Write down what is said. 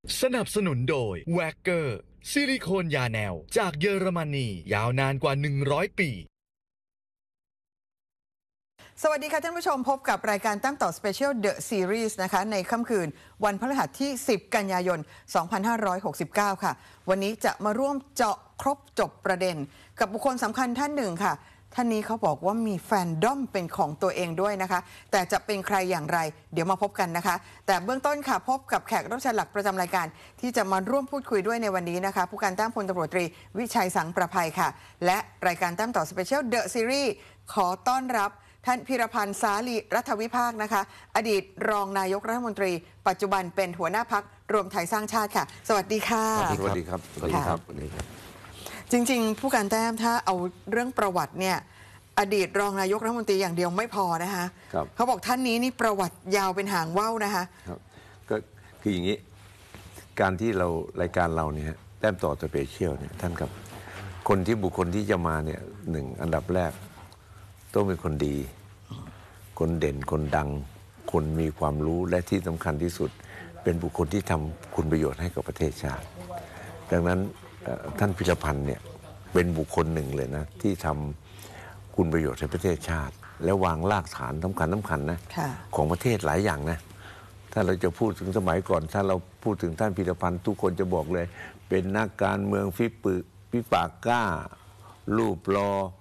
สนับสนุนโดยแวกเกอร์ซิลิโคนยาแนวจากเยอรมนียาวนานกว่า100 ปีสวัสดีค่ะท่านผู้ชมพบกับรายการตั้งต่อ Special The Series นะคะในค่ำคืนวันพฤหัสที่ 10 กันยายน 2569 ค่ะ วันนี้จะมาร่วมเจาะครบจบประเด็นกับบุคคลสำคัญท่านหนึ่งค่ะท่านนี้เขาบอกว่ามีแฟนดอมเป็นของตัวเองด้วยนะคะแต่จะเป็นใครอย่างไรเดี๋ยวมาพบกันนะคะแต่เบื้องต้นค่ะพบกับแขกรับเชิญหลักประจำรายการที่จะมาร่วมพูดคุยด้วยในวันนี้นะคะผู้การแต้มพลตำรวจตรีวิชัยสังประภัยค่ะและรายการแต้มต่อ Special The Series ขอต้อนรับท่านพิรพันธ์สาลีรัฐวิภาคนะคะอดีตรองนายกรัฐมนตรีปัจจุบันเป็นหัวหน้าพรรครวมไทยสร้างชาติค่ะสวัสดีค่ะสวัสดีครับสวัสดีครับจริงๆผู้การแต้มถ้าเอาเรื่องประวัติเนี่ยอดีตรองนายกรัฐมนตรีอย่างเดียวไม่พอนะคะเขาบอกท่านนี้นี่ประวัติยาวเป็นหางว่าวนะคะครับก็คืออย่างนี้การที่เรารายการเราเนี่ยแต้มต่อสเปเชียลเนี่ยท่านครับบุคคลที่จะมาเนี่ยหนึ่งอันดับแรกต้องเป็นคนดีคนเด่นคนดังคนมีความรู้และที่สำคัญที่สุดเป็นบุคคลที่ทำคุณประโยชน์ให้กับประเทศชาติดังนั้นท่านพิรพันธ์เนี่ยเป็นบุคคลหนึ่งเลยนะที่ทำคุณประโยชน์ให้ประเทศชาติและวางรากฐานสำคัญนะของประเทศหลายอย่างนะถ้าเราจะพูดถึงสมัยก่อนถ้าเราพูดถึงท่านพิรพันธ์ทุกคนจะบอกเลยเป็นนักการเมืองฝีปากกล้ารูปรอ